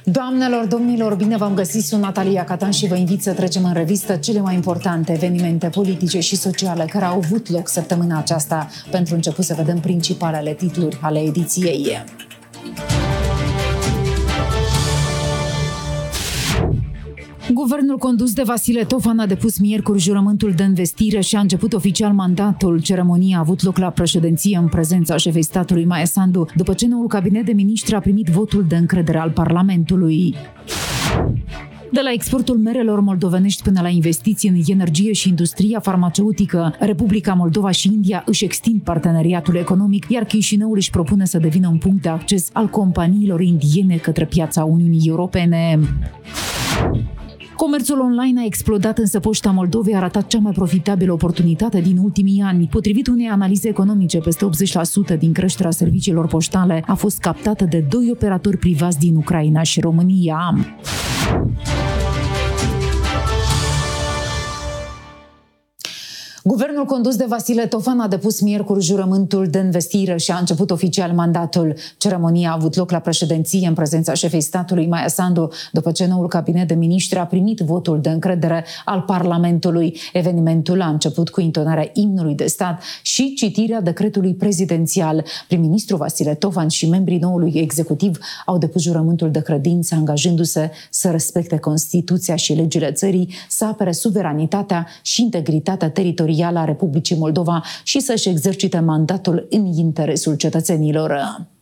Doamnelor, domnilor, bine v-am găsit, sunt Natalia Catan și vă invit să trecem în revistă cele mai importante evenimente politice și sociale care au avut loc săptămâna aceasta. Pentru început să vedem principalele titluri ale ediției. Guvernul condus de Vasile Tofan a depus miercuri jurământul de învestire și a început oficial mandatul. Ceremonia a avut loc la președinție în prezența șefei statului Maia Sandu, după ce noul cabinet de miniștri a primit votul de încredere al Parlamentului. De la exportul merelor moldovenești până la investiții în energie și industria farmaceutică, Republica Moldova și India își extind parteneriatul economic, iar Chișinăul își propune să devină un punct de acces al companiilor indiene către piața Uniunii Europene. Comerțul online a explodat, însă Poșta Moldovei a ratat cea mai profitabilă oportunitate din ultimii ani. Potrivit unei analize economice, peste 80% din creșterea serviciilor poștale a fost captată de doi operatori privați din Ucraina și România. Guvernul condus de Vasile Tofan a depus miercuri jurământul de învestire și a început oficial mandatul. Ceremonia a avut loc la președinție în prezența șefei statului Maia Sandu, după ce noul cabinet de miniștri a primit votul de încredere al Parlamentului. Evenimentul a început cu intonarea imnului de stat și citirea decretului prezidențial. Prim-ministru Vasile Tofan și membrii noului executiv au depus jurământul de credință, angajându-se să respecte Constituția și legile țării, să apere suveranitatea și integritatea teritorială a Republicii Moldova și să-și exercite mandatul în interesul cetățenilor.